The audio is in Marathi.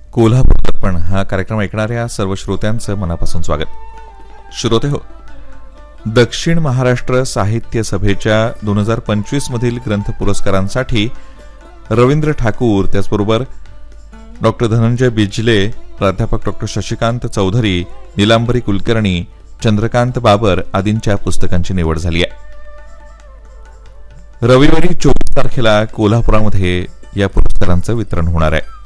कोल्हापूर दर्पण हा कार्यक्रम ऐकणाऱ्या सर्व श्रोत्यांचं मनापासून स्वागत. श्रोते हो, दक्षिण महाराष्ट्र साहित्य सभेच्या 2025 मधील ग्रंथ पुरस्कारांसाठी रवींद्र ठाकूर, त्याचबरोबर डॉक्टर धनंजय बिजले, प्राध्यापक डॉक्टर शशिकांत चौधरी, नीलांबरी कुलकर्णी, चंद्रकांत बाबर आदींच्या पुस्तकांची निवड झाली आहे. रविवारी 24 तारखेला कोल्हापुरामध्ये या पुरस्कारांचं वितरण होणार आहे.